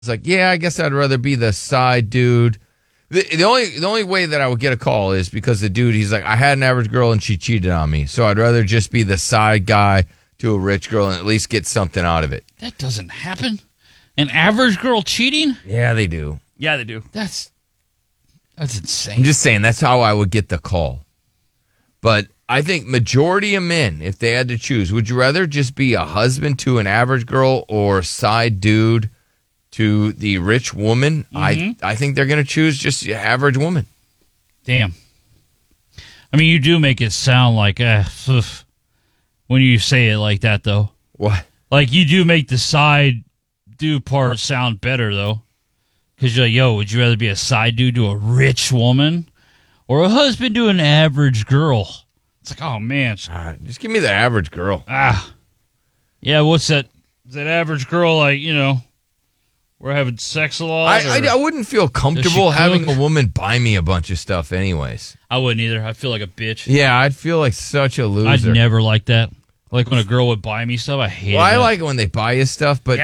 It's like, yeah, I guess I'd rather be the side dude. The only way that I would get a call is because the dude, he's like, I had an average girl and she cheated on me. So I'd rather just be the side guy to a rich girl and at least get something out of it. That doesn't happen. An average girl cheating? Yeah, they do. Yeah, they do. That's insane. I'm just saying that's how I would get the call. But I think majority of men, if they had to choose, would you rather just be a husband to an average girl or side dude to the rich woman? I think they're going to choose just the average woman. Damn. I mean, you do make it sound like when you say it like that, though. What? Like, you do make the side dude part sound better, though. Because you're like, yo, would you rather be a side dude to a rich woman or a husband to an average girl? It's like, oh, man. Just give me the average girl. Yeah, what's that? Is that average girl, like, we're having sex a lot? I wouldn't feel comfortable having a woman buy me a bunch of stuff anyways. I wouldn't either. I feel like a bitch. Yeah, I'd feel like such a loser. I'd never like that. Like when a girl would buy me stuff, I hate it. Well, I like it when they buy you stuff, but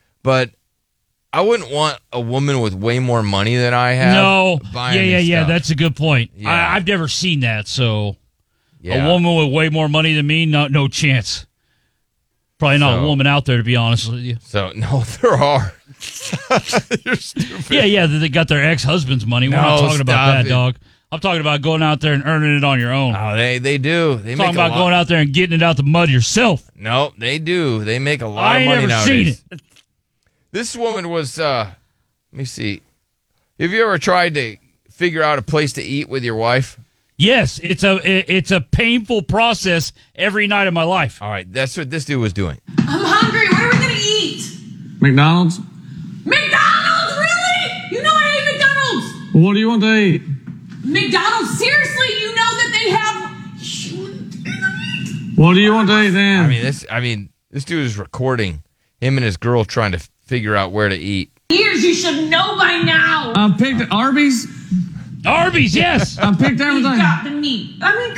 I wouldn't want a woman with way more money than I have. No. Buying me Yeah. stuff. That's a good point. Yeah. I've never seen that, so Yeah. a woman with way more money than me, no chance. Probably not a woman out there, to be honest with you. So, no, there are. You're stupid. Yeah, they got their ex-husband's money. We're not talking about that, dog. I'm talking about going out there and earning it on your own. Oh, they do. They talking about going out there and getting it out the mud yourself. No, they do. They make a lot of money I ain't never nowadays. seen it. This woman was, let me see. Have you ever tried to figure out a place to eat with your wife? Yes, it's a painful process every night of my life. All right, that's what this dude was doing. I'm hungry. What are we going to eat? McDonald's? McDonald's? Really? You know I hate McDonald's. What do you want to eat? McDonald's? Seriously, you know that they have human meat? What do you want to eat then? I mean, this dude is recording him and his girl trying to figure out where to eat. Years, you should know by now. I picked Arby's. Arby's, yes. I picked everything. You got the meat.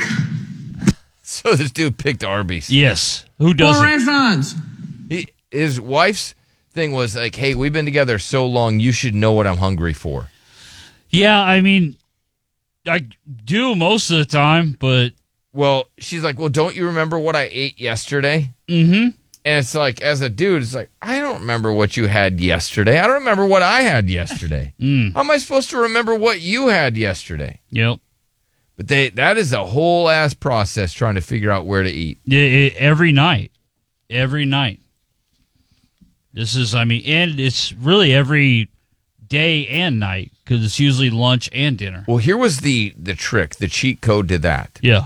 So this dude picked Arby's. Yes. Who doesn't? Four restaurants. His wife's thing was like, hey, we've been together so long, you should know what I'm hungry for. Yeah, I mean, I do most of the time, but... Well, she's like, well, don't you remember what I ate yesterday? Mm-hmm. And it's like, as a dude, it's like, I don't remember what you had yesterday. I don't remember what I had yesterday. How am I supposed to remember what you had yesterday? Yep. But that is a whole ass process trying to figure out where to eat. Every night. Every night. This is, and it's really every day and night because it's usually lunch and dinner. Well, here was the trick, the cheat code to that. Yeah.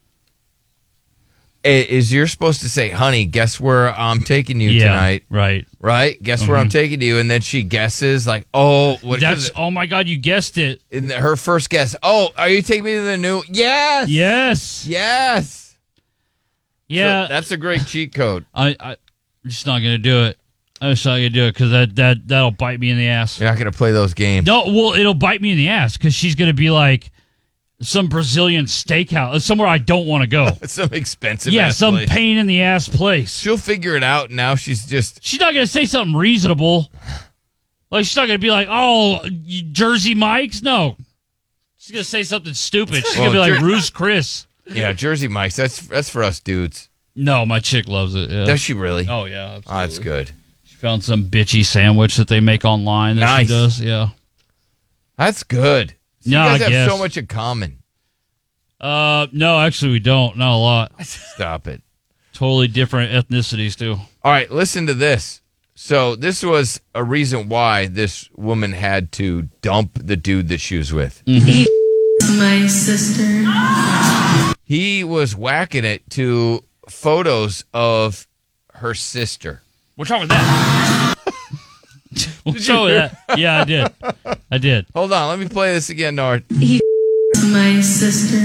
Is you're supposed to say, honey, guess where I'm taking you tonight? Right. Right? Guess where I'm taking you. And then she guesses like, oh. Oh, my God, you guessed it. In her first guess, oh, are you taking me to the new? Yes. Yes. Yes. Yeah. So that's a great cheat code. I'm just not going to do it. I'm just not going to do it because that'll bite me in the ass. You're not going to play those games. No, well, it'll bite me in the ass because she's going to be like, some Brazilian steakhouse, somewhere I don't want to go. Some expensive some place. pain in the ass place. She'll figure it out. Now she's not going to say something reasonable. Like, she's not going to be like, oh, Jersey Mike's? No. She's going to say something stupid. She's going to be like, Ruth's Chris. Yeah, Jersey Mike's. That's for us dudes. No, my chick loves it. Yeah. Does she really? Oh, yeah. Absolutely. Oh, that's good. She found some bitchy sandwich that they make online that she does. Yeah. That's good. So no, you guys have so much in common. No, actually we don't. Not a lot. Stop it. Totally different ethnicities too. All right, listen to this. So this was a reason why this woman had to dump the dude that she was with. Mm-hmm. My sister. He was whacking it to photos of her sister. What's wrong with that? What's wrong with that? Yeah, I did. Hold on, let me play this again, Nard. He my sister.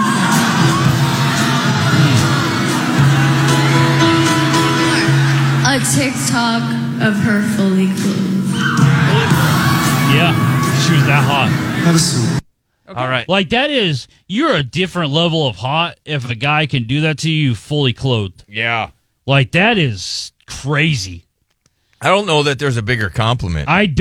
A TikTok of her fully clothed. Yeah, she was that hot. Have a seat. Okay. All right. Like, you're a different level of hot if a guy can do that to you fully clothed. Yeah. Like, that is crazy. I don't know that there's a bigger compliment. I